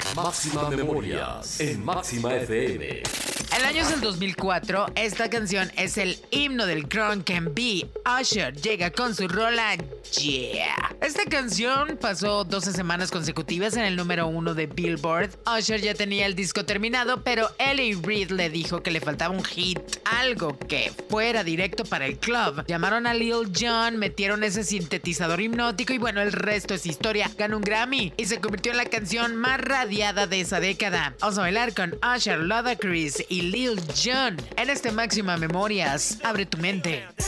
Máxima Memorias en Máxima FM. El año es el 2004. Esta canción es el himno del Drunk and Be. Usher llega con su rola Yeah. Esta canción pasó 12 semanas consecutivas en el número 1 de Billboard. Usher ya tenía el disco terminado, pero Ellie Reed le dijo que le faltaba un hit, algo que fuera directo para el club. Llamaron a Lil Jon, metieron ese sintetizador hipnótico y bueno, el resto es historia. Ganó un Grammy y se convirtió en la canción más radiada de esa década. Vamos a bailar con Usher, Ludacris y Lil Jon en este Máxima Memorias. Abre tu mente.